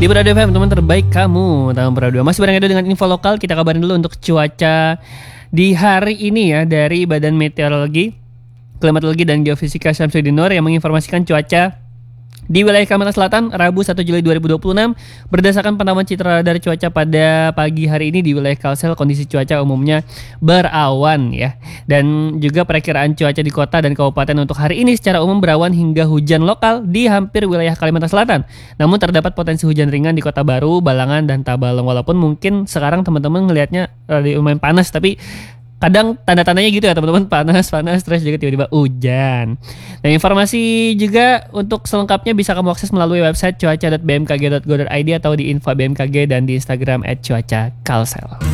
Di Berado FM, teman terbaik kamu. Tahun Berado masih bareng Edo dengan info lokal. Kita kabarin dulu untuk cuaca di hari ini ya dari Badan Meteorologi, Klimatologi dan Geofisika Syamsuddin Nur yang menginformasikan cuaca di wilayah Kalimantan Selatan Rabu 1 Juli 2026. Berdasarkan pantauan citra radar cuaca pada pagi hari ini di wilayah Kalsel, kondisi cuaca umumnya berawan ya. Dan juga perakiraan cuaca di kota dan kabupaten untuk hari ini secara umum berawan hingga hujan lokal di hampir wilayah Kalimantan Selatan. Namun terdapat potensi hujan ringan di Kota Baru, Balangan dan Tabalong. Walaupun mungkin sekarang teman-teman ngelihatnya lumayan panas, tapi kadang tanda-tandanya gitu ya teman-teman, panas terus juga tiba-tiba hujan. Dan informasi juga untuk selengkapnya bisa kamu akses melalui website cuaca.bmkg.go.id atau di info BMKG dan di Instagram @cuacakalsel.